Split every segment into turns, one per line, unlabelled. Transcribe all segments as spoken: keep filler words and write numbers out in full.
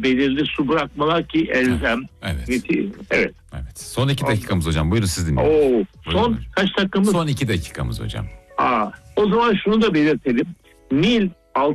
belirli su bırakmalar ki elzem.
Evet.
Evet. Evet.
Evet. Son iki dakikamız hocam. Buyurun siz dinleyin.
Oo,
Buyurun
son
hocam.
kaç dakikamız?
Son iki dakikamız hocam.
Aa, o zaman şunu da belirtelim. Nil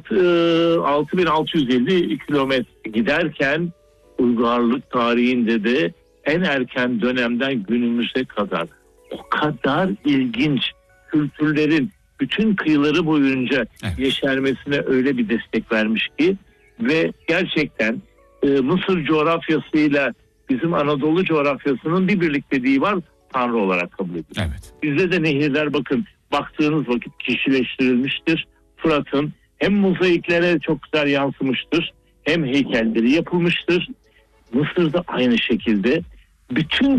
altı bin altı yüz elli kilometre giderken uygarlık tarihinde de en erken dönemden günümüze kadar o kadar ilginç kültürlerin bütün kıyıları boyunca
evet.
yeşermesine öyle bir destek vermiş ki ve gerçekten e, Mısır coğrafyasıyla bizim Anadolu coğrafyasının bir birlikteliği var, Tanrı olarak kabul edilir.
Evet.
Bizde de nehirler bakın baktığınız vakit kişileştirilmiştir. Fırat'ın hem mozaiklere çok güzel yansımıştır hem heykelleri yapılmıştır. Mısır'da aynı şekilde bütün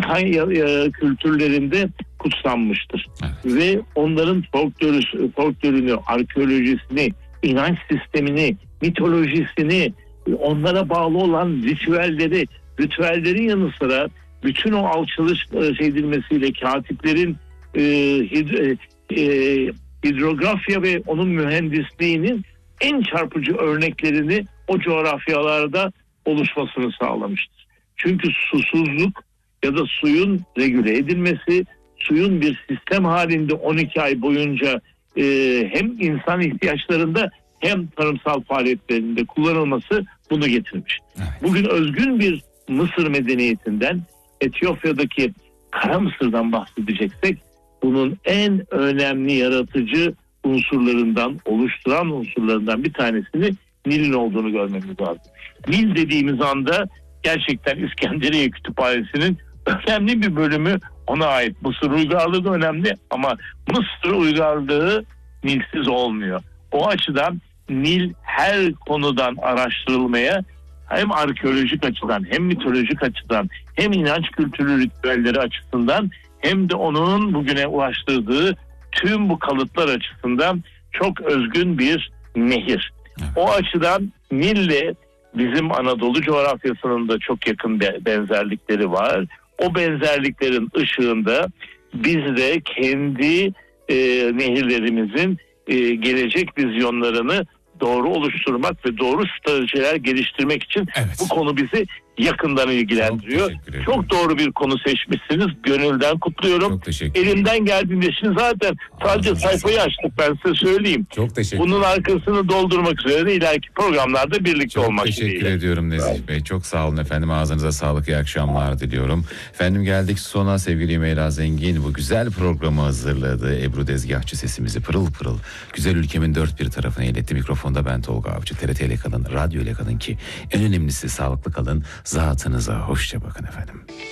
kültürlerinde kutsanmıştır. Evet. Ve onların folklorü, folklorünü, arkeolojisini, inanç sistemini, mitolojisini, onlara bağlı olan ritüelleri, ritüellerin yanı sıra bütün o alçalış edilmesiyle katiplerin e, hid, e, hidrografya ve onun mühendisliğinin en çarpıcı örneklerini o coğrafyalarda oluşmasını sağlamıştır. Çünkü susuzluk ya da suyun regüle edilmesi, suyun bir sistem halinde on iki ay boyunca e, hem insan ihtiyaçlarında hem tarımsal faaliyetlerinde kullanılması bunu getirmiş. Evet. Bugün özgün bir Mısır medeniyetinden, Etiyopya'daki Kara Mısır'dan bahsedeceksek, bunun en önemli yaratıcı unsurlarından, oluşturan unsurlarından bir tanesini Nil'in olduğunu görmemiz lazım. Nil dediğimiz anda gerçekten İskenderiye Kütüphanesi'nin önemli bir bölümü ona ait. Mısır uygarlığı da önemli ama Mısır uygarlığı Nilsiz olmuyor. O açıdan Nil her konudan araştırılmaya, hem arkeolojik açıdan hem mitolojik açıdan hem inanç kültürü ritüelleri açısından hem de onun bugüne ulaştırdığı tüm bu kalıtlar açısından çok özgün bir nehir. O açıdan Nil'le bizim Anadolu coğrafyasının da çok yakın benzerlikleri var. O benzerliklerin ışığında biz de kendi e, nehirlerimizin e, gelecek vizyonlarını doğru oluşturmak ve doğru stratejiler geliştirmek için evet. bu konu bizi yakından ilgilendiriyor. Çok, çok doğru bir konu seçmişsiniz. Gönülden kutluyorum. Elimden geldiğinde şimdi zaten sadece Aa, sayfayı açtık, ben size söyleyeyim.
Çok teşekkür
Bunun arkasını doldurmak üzere de ileriki programlarda birlikte
çok
olmak
teşekkür
dileğiyle.
ediyorum Nezih Bey. Çok sağ olun efendim. Ağzınıza sağlık. İyi akşamlar diliyorum. Efendim geldik sona. Sevgili Meyla Zengin bu güzel programı hazırladı. Ebru Dezgahçı sesimizi pırıl pırıl güzel ülkemin dört bir tarafına iletti. Mikrofonda ben Tolga Avcı. T R T ile kalın, radyo ile kalın ki en önemlisi sağlıklı kalın. Zatınıza hoşça bakın efendim.